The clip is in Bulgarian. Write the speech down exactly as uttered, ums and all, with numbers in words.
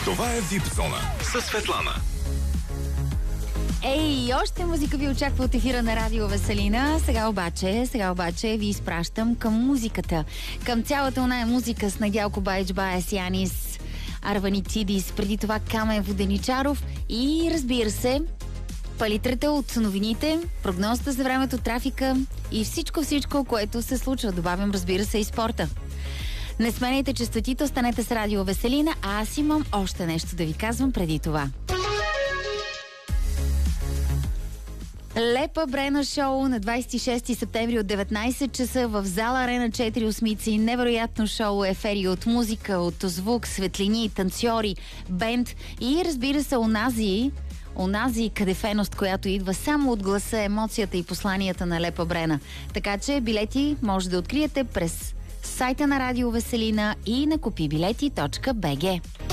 Това е ви ай пи зона със Светлана. Ей, още музика ви очаква от ефира на Радио Веселина. Сега обаче, сега обаче ви изпращам към музиката. Към цялата оная музика с Недялко Баич Баес, Янис, Арваницидис, преди това Камен Воденичаров и, разбира се, палитрата от новините, прогнозата за времето, трафика и всичко-всичко, което се случва. Добавям, разбира се, и спорта. Не сменяйте честотите, останете с Радио Веселина, а аз имам още нещо да ви казвам преди това. Лепа Брена шоу на двадесет и шести септември от деветнадесет часа в зала Арена четири осмици. Невероятно шоу, ефери от музика, от звук, светлини, танцори, бенд и, разбира се, онази онази кадефеност, която идва само от гласа, емоцията и посланията на Лепа Брена. Така че билети може да откриете през сайта на Радио Веселина и на купи билети точка би джи.